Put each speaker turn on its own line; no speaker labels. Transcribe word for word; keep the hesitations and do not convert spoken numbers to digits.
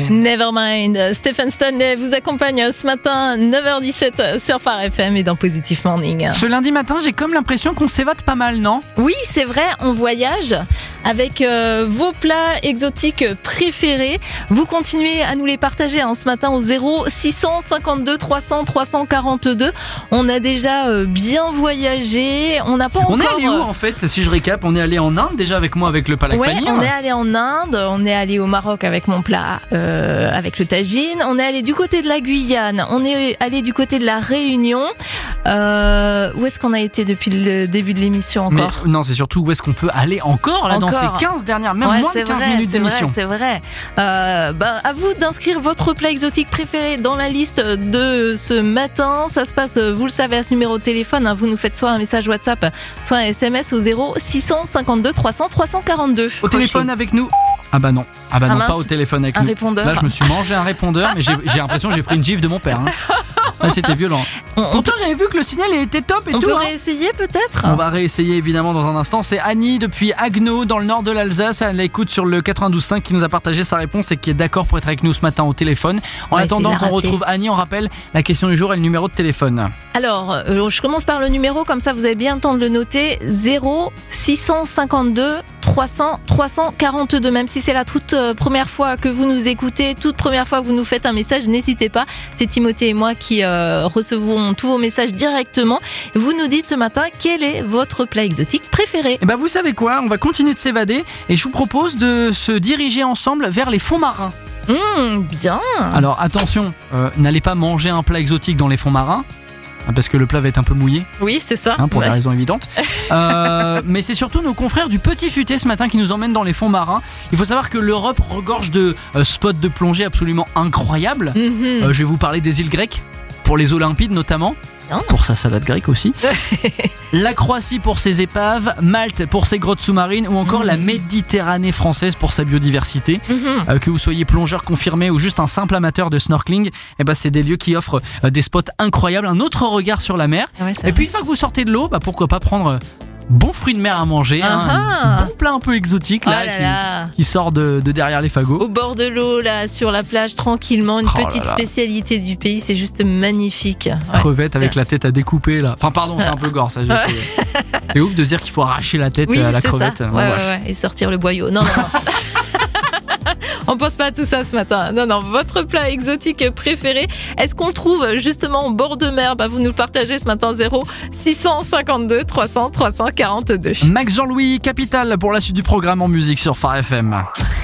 Nevermind. Stephen Stanley vous accompagne ce matin, neuf heures dix-sept sur Phare F M et dans Positive Morning.
Ce lundi matin, j'ai comme l'impression qu'on s'évade pas mal, non ?
Oui, c'est vrai, on voyage avec euh, vos plats exotiques préférés. Vous continuez à nous les partager hein, ce matin au zéro six cent cinquante-deux trois cents trois cent quarante-deux. On a déjà euh, bien voyagé. On n'a pas encore...
On est allé où en fait ? Si je récap, on est allé en Inde déjà avec moi avec le palak
Ouais,
paneer.
on est allé en Inde, on est allé au Maroc avec mon plat euh, avec le tagine. On est allé du côté de la Guyane. On est allé du côté de la Réunion. Euh, où est-ce qu'on a été depuis le début de l'émission encore ?
Mais non, c'est surtout où est-ce qu'on peut aller encore là
Encore.
dans ces quinze dernières, même
Ouais,
moins de
c'est
quinze
vrai,
minutes
c'est
d'émission.
Vrai, c'est vrai. Euh, bah, à vous d'inscrire votre plat exotique préféré dans la liste de ce matin. Ça se passe, vous le savez, à ce numéro de téléphone. Hein, vous nous faites soit un message WhatsApp, soit un S M S au zéro six cent cinquante-deux trois cents trois cent quarante-deux.
Au téléphone avec nous. Ah bah non, ah bah
Ah
non,
mince,
pas au téléphone avec
un
nous.
répondeur.
Là, je me suis mangé un répondeur, mais j'ai, j'ai l'impression que j'ai pris une gifle de mon père. Hein. Là, c'était violent.
On, on
Pourtant, j'avais vu que le signal était top et
on
tout.
peut
hein.
réessayer peut-être ?
On va réessayer évidemment dans un instant. C'est Annie depuis Agneau dans le nord de l'Alsace. Elle écoute sur le quatre-vingt-douze cinq qui nous a partagé sa réponse et qui est d'accord pour être avec nous ce matin au téléphone. En
On va
attendant
essayer de la
qu'on
rappeler.
retrouve Annie, on rappelle la question du jour et le numéro de téléphone.
Alors, euh, je commence par le numéro, comme ça vous avez bien le temps de le noter. zéro six cent cinquante-deux trois cents trois cent quarante-deux. Même si c'est la toute euh, première fois que vous nous écoutez, toute première fois que vous nous faites un message, n'hésitez pas. C'est Timothée et moi qui euh, recevrons tous vos messages directement. Vous nous dites ce matin quel est votre plat exotique préféré.
Et bah vous savez quoi, on va continuer de s'évader et je vous propose de se diriger ensemble vers les fonds marins.
Mmh, bien.
Alors attention, euh, n'allez pas manger un plat exotique dans les fonds marins. Parce que le plat va être un peu mouillé,
Oui, c'est ça.
hein, pour
Ouais.
des raisons évidentes. Euh, mais c'est surtout nos confrères du Petit Futé ce matin qui nous emmènent dans les fonds marins. Il faut savoir que l'Europe regorge de euh, spots de plongée absolument incroyables.
Mhm.
Euh, je vais vous parler des îles grecques, pour les Olympides notamment.
Bien.
Pour sa salade grecque aussi. La Croatie pour ses épaves, Malte pour ses grottes sous-marines ou encore
Mhm.
la Méditerranée française pour sa biodiversité.
Mhm.
Euh, que vous soyez plongeur confirmé ou juste un simple amateur de snorkeling, eh ben c'est des lieux qui offrent euh, des spots incroyables, un autre regard sur la mer.
Ouais, c'est
Et puis une fois que vous sortez de l'eau, bah pourquoi pas prendre euh, bon fruit de mer à manger, hein,
Ah
un bon plat un peu exotique
Oh
là,
là
qui,
là.
qui sort de, de derrière les fagots.
Au bord de l'eau, là, sur la plage, tranquillement, une
Oh là
petite
là.
spécialité du pays, c'est juste magnifique. Ouais.
Crevette avec la tête à découper là. Enfin pardon, c'est un peu gore ça. Je sais. C'est ouf de se dire qu'il faut arracher la tête
Oui,
à la
c'est
crevette.
ça.
Bon,
Ouais,
bref.
ouais, ouais. Et sortir le boyau. Non, non, non. On pense pas à tout ça ce matin. Non, non, votre plat exotique préféré, est-ce qu'on le trouve justement au bord de mer ? Bah, vous nous le partagez ce matin, zéro six cent cinquante-deux trois cents trois cent quarante-deux.
Max Jean-Louis, Capital pour la suite du programme en musique sur Phare F M.